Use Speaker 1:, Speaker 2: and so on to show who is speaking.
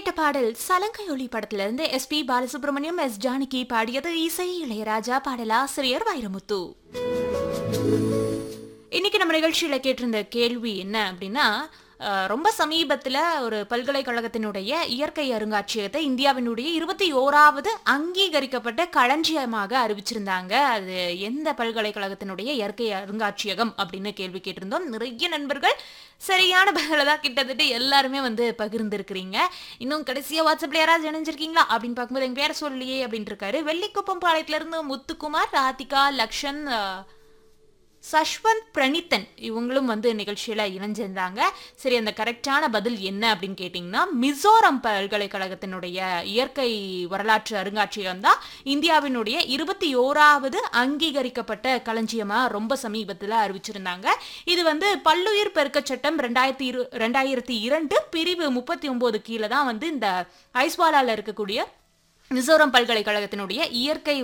Speaker 1: கேட்ட பாடல் சலங்கை ஒளி படத்திலிருந்து எஸ்.பி. பாலசுப்ரமணியம், எஸ். ஜானகி பாடியது. இசை இளையராஜா, பாடலாசிரியர் வைரமுத்து. இன்னைக்கு நம்ம நிகழ்ச்சியில கேட்டிருந்த கேள்வி என்ன அப்படின்னா, ரொம்ப சமீபத்தில் ஒரு பல்கலைக்கழகத்தினுடைய இயற்கை அருங்காட்சியகத்தை இந்தியாவினுடைய 21வது அங்கீகரிக்கப்பட்ட களஞ்சியமாக அறிவிச்சிருந்தாங்க. அது எந்த பல்கலைக்கழகத்தினுடைய இயற்கை அருங்காட்சியகம் அப்படின்னு கேள்வி கேட்டிருந்தோம். நிறைய நண்பர்கள் சரியான பதில தான் கிட்டத்தட்ட எல்லாருமே பகிர்ந்துருக்கிறீங்க. இன்னும் கடைசியாக வாட்ஸ்அப்ல யாராவது இணைஞ்சிருக்கீங்களா அப்படின்னு பார்க்கும்போது எங்க பேரை சொல்லியே அப்படின்னு இருக்காரு. வெள்ளிக்குப்பம் பாளையத்திலிருந்து முத்துக்குமார், ராதிகா, லக்ஷன், சஷ்வந்த், பிரணீத்தன் இவங்களும் நிகழ்ச்சியில இணைஞ்சிருந்தாங்க. சரி, அந்த கரெக்டான பதில் என்ன அப்படின்னு கேட்டிங்கன்னா, மிசோரம் பல்கலைக்கழகத்தினுடைய இயற்கை வரலாற்று அருங்காட்சியகம் தான் இந்தியாவினுடைய 21வது அங்கீகரிக்கப்பட்ட களஞ்சியமா ரொம்ப சமீபத்தில் அறிவிச்சிருந்தாங்க. இது பல்லுயிர் பெருக்க சட்டம் 2002 பிரிவு 39 கீழே தான் இந்த ஐஸ்வாலால இருக்கக்கூடிய மிசோரம் பல்கலைக்கழகத்தினுடைய இயற்கை